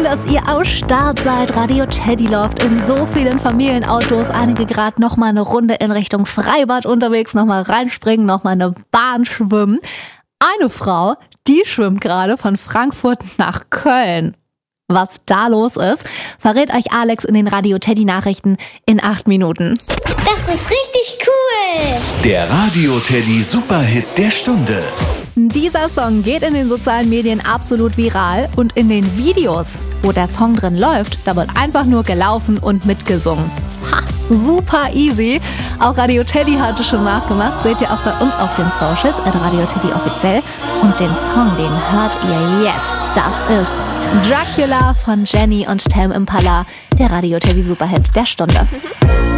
dass ihr am Start seid. Radio Teddy läuft in so vielen Familienautos. Einige gerade nochmal eine Runde in Richtung Freibad unterwegs, nochmal reinspringen, nochmal eine Bahn schwimmen. Eine Frau, die schwimmt gerade von Frankfurt nach Köln. Was da los ist, verrät euch Alex in den Radio Teddy Nachrichten in 8 Minuten. Das ist richtig cool! Der Radio Teddy Superhit der Stunde. Dieser Song geht in den sozialen Medien absolut viral und in den Videos, wo der Song drin läuft, da wird einfach nur gelaufen und mitgesungen. Ha, super easy. Auch Radio Teddy hatte schon nachgemacht. Seht ihr auch bei uns auf den Socials @Radio Teddy offiziell. Und den Song, den hört ihr jetzt. Das ist Dracula von Jenny und Tame Impala, der Radio Teddy Superhit der Stunde.